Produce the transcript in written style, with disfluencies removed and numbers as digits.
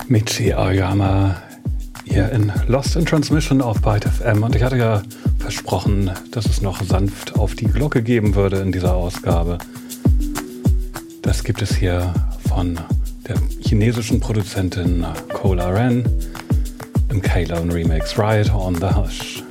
Michi Aoyama hier in Lost in Transmission auf Byte FM, und ich hatte ja versprochen, dass es noch sanft auf die Glocke geben würde in dieser Ausgabe. Das gibt es hier von der chinesischen Produzentin Cola Ren im Kalone Remix Riot on the Hush.